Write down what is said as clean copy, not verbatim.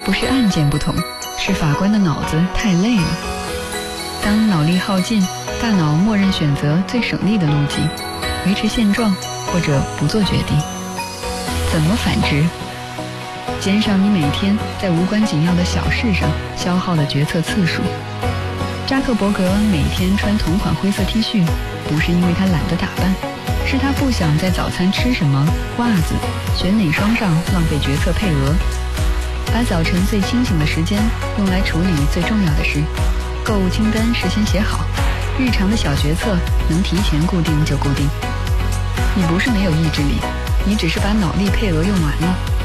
不是案件不同，是法官的脑子太累了。当脑力耗尽，大脑默认选择最省力的路径，维持现状或者不做决定。怎么反之？减少你每天在无关紧要的小事上消耗的决策次数。扎克伯格每天穿同款灰色 T 恤，不是因为他懒得打扮，是他不想在早餐吃什么、袜子选哪双上浪费决策配额。把早晨最清醒的时间用来处理最重要的事，购物清单事先写好，日常的小决策能提前固定就固定。你不是没有意志力，你只是把脑力配额用完了。